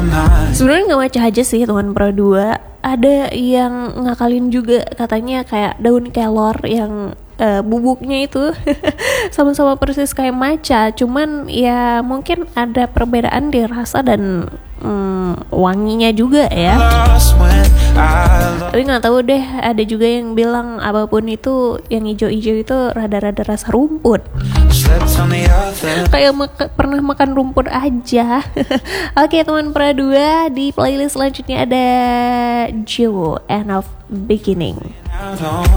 Sebenarnya nggak maca aja sih teman Pro 2. Ada yang ngakalin juga, katanya kayak daun kelor yang bubuknya itu sama-sama persis kayak maca, cuman ya mungkin ada perbedaan di rasa dan wanginya juga ya. Tapi nggak tahu deh, ada juga yang bilang apapun itu yang hijau-hijau itu rada-rada rasa rumput. Kayak pernah makan rumput aja. Oke teman Pra 2, di playlist selanjutnya ada Joe End of Beginning.